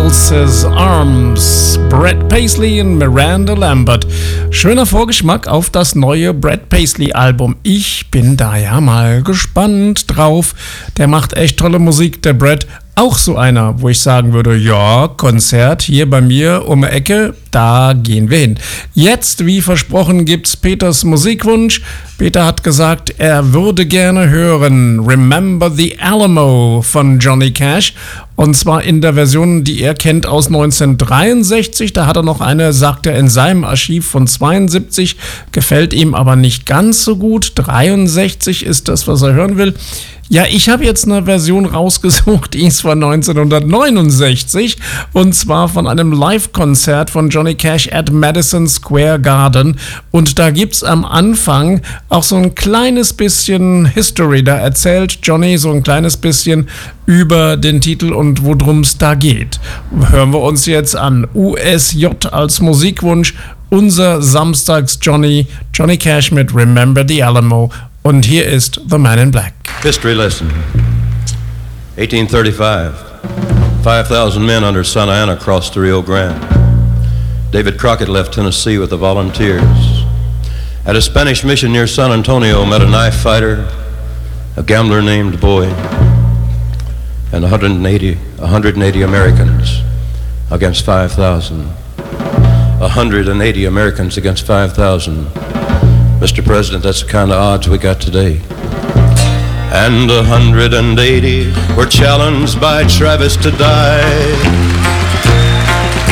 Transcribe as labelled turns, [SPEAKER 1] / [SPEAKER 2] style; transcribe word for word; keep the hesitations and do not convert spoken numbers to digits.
[SPEAKER 1] Else's Arms, Brad Paisley und Miranda Lambert. Schöner Vorgeschmack auf das neue Brad Paisley-Album. Ich bin da ja mal gespannt drauf. Der macht echt tolle Musik, der Brad. Auch so einer, wo ich sagen würde, ja, Konzert hier bei mir um die Ecke, da gehen wir hin. Jetzt, wie versprochen, gibt's Peters Musikwunsch. Peter hat gesagt, er würde gerne hören Remember the Alamo von Johnny Cash. Und zwar in der Version, die er kennt aus neunzehnhundertdreiundsechzig. Da hat er noch eine, sagt er, in seinem Archiv von zweiundsiebzig. Gefällt ihm aber nicht ganz so gut. dreiundsechzig ist das, was er hören will. Ja, ich habe jetzt eine Version rausgesucht, die ist von neunzehnhundertneunundsechzig und zwar von einem Live-Konzert von Johnny Cash at Madison Square Garden und da gibt's am Anfang auch so ein kleines bisschen History, da erzählt Johnny so ein kleines bisschen über den Titel und worum es da geht. Hören wir uns jetzt an. U S J als Musikwunsch, unser Samstags Johnny, Johnny Cash mit Remember the Alamo. Und hier ist The Man in Black.
[SPEAKER 2] History lesson. eighteen thirty-five. five thousand men under Santa Anna crossed the Rio Grande. David Crockett left Tennessee with the volunteers. At a Spanish mission near San Antonio, met a knife fighter, a gambler named Boy, and one hundred eighty, one hundred eighty Americans against five thousand. one hundred eighty Americans against five thousand. Mister President, that's the kind of odds we got today. And one hundred eighty were challenged by Travis to die.